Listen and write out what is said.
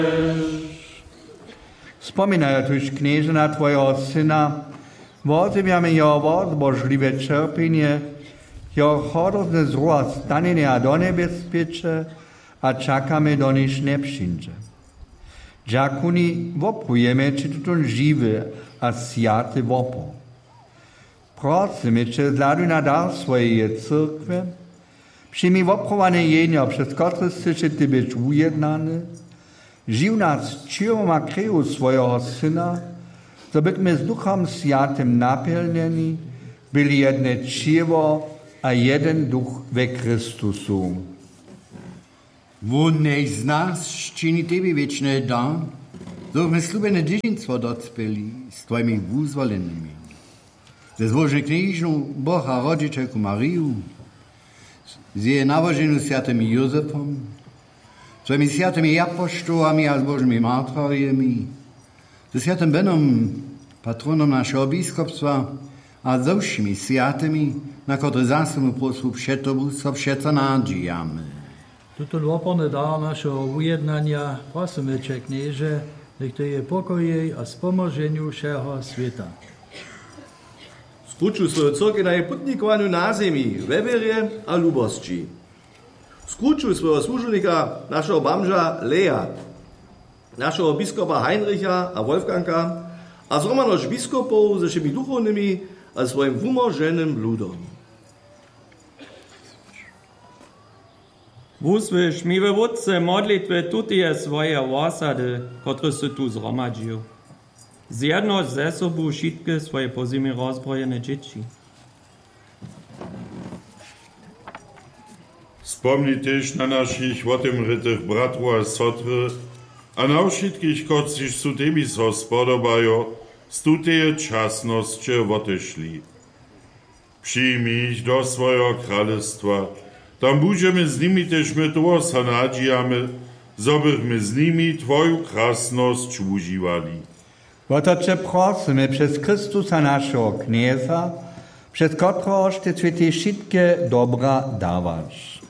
Wspominają tuż knieże na Twojego Syna, wozywiamy jego zbożliwe cierpienie, jeho hodowne zrostanie a do nebezpiecze, a czekamy do nich nie przyjdzie. Dziękuni woprujemy Ci tutun żywy a sjaty wopor. Prosimy Cię, zladu na dar swojej cyrkwy, przyjmij woprowane jenio, przez które chcesz Ty być ujednany, żył nas ciłoma kreju swojego Syna, so byśmy z Duchem Świętym napełnieni, byli jedne ciło a jeden duch we Chrystusu. Wódnej z nas czyni Tebe wieczny dan, zośmy slubene dziedzictwo docpeli z Twoimi wyzwolonymi. Ze złożnej knieżną Boha Rodzicielku Mariu, z jej nawożeniu świętym Józefem, Twoimi świętymi apostołami a zbożnymi martyrami, ze świętym Benom, patronem naszego biskupstwa, a z dalszymi świętymi, na które zasłamy posłów Tobą, so wszeco nadziejamy. Tutun oporny dar naszego ujednania prosimy Cię, knieże, niech to je pokoje a spomożeniu wszego świata. Skručuj svoju cyrkev na putnikovanju na zemi, ve vere a ljubosti. Skručuj svojego službenika, našeho bamža Lea, našeho biskupa Heinricha a Wolfganga, a zromanož biskupov ze všemi duchovnymi a svojim umoženym ludom. Wusłysz mi we wódce modlitwy tutije swoje osady, które się tu zgromadziły. Zjednoć ze sobą wszystkie swoje po zimie rozbrojene dzieci. Spomnij też na naszych otemrytych bratów a sotry, a na wszystkich, którzy su Tebe so spodobają, z tutej czasności odeszli. Przyjmij ich do swojego królestwa, tam będziemy z nimi też my to sanadzijamy, zobyśmy z nimi Twoją krasność używali. Oto Cię prosimy przez Chrystusa naszego knieza, przez któregoż Ty Ty wszystkie dobra dawasz.